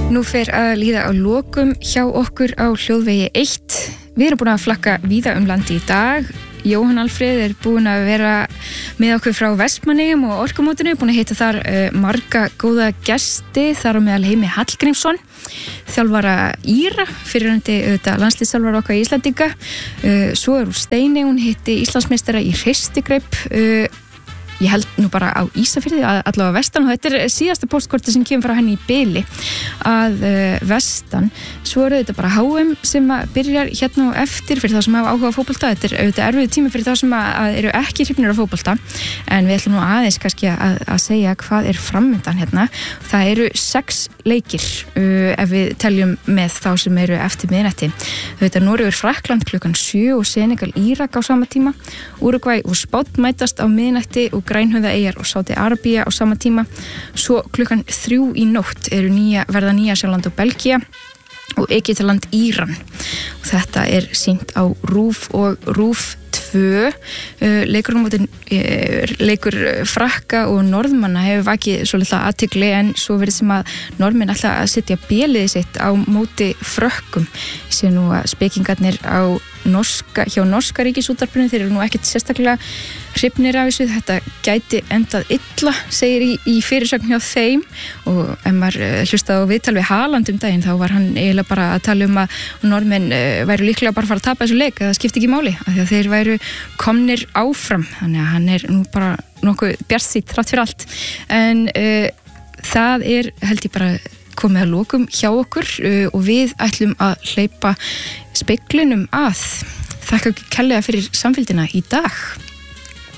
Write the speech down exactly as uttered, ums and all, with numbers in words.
Nú fer að líða á lokum hjá okkur á hljóðvegi eitt. Við erum búin að flakka víða um landi í dag. Jóhann Alfreð er búin að vera með okkur frá Vestmannaeyjum og Orkumótinu, búin að hitta þar uh, marga góða gesti, þar á meðal Heimi Hallgrímsson, þjálfara Íra, fyrirhundi auðvitað landsliðsþjálfara okkar Íslendinga. Uh, svo er hún Steini, hún hitti Íslandsmeistara í hristigreip, uh, ég held nú bara á Ísafirði, allavega vestan, og þetta er síðasta postkorti sem kemur frá henni í bili að uh, vestan. Svo er þetta bara H M sem byrjar hérna og eftir fyrir þá sem hafa áhuga á fótbolta. Þetta er auðvitað erfiður tími fyrir þá sem að, að eru ekki hrifnir á fótbolta, en við ætlum nú aðeins kannski að, að segja hvað er framundan hérna. Það eru sex leikir uh, ef við teljum með þá sem eru eftir miðnætti. Þetta er Noregur Frakkland klukkan sjö og Senegal Írak á sama tíma. Úrugvæ og Spánn mætast á miðnætti og Grænhöfðaeyjar og Sádi Arabía á sama tíma. Svo klukkan þrjú í nótt eru nýja, verða Nýja-Sjáland og Belgía og Egyptaland Íran. Og þetta er sýnt á RÚV og RÚV tvö. Uh, leikur, mótin, uh, leikur Frakka og Norðmanna hefur vakið svo litla athygli, en svo verið sem að Norðmenn ætla að setja béliði sitt á móti Frökkum. Ég sé nú að spekingarnir á norska, hjá norska ríkisútvarpinu, þeir eru nú ekkert sérstaklega hrifnir af þessu. Þetta gæti endað illa, segir í, í fyrirsögn hjá þeim, og ef maður uh, hlustaði á viðtal við Haaland um daginn, þá var hann eiginlega bara að tala um að Norðmenn uh, væru líklega bara að fara að tapa þessu leik, það skipti ekki máli, af því að þeir væru komnir áfram, þannig að hann er nú bara nokkuð bjartsýnn þrátt fyrir allt. En uh, það er, held ég, bara komið að lokum hjá okkur uh, og við ætlum að hleypa speglinum að. Þakka kærlega fyrir samfylgdina í dag.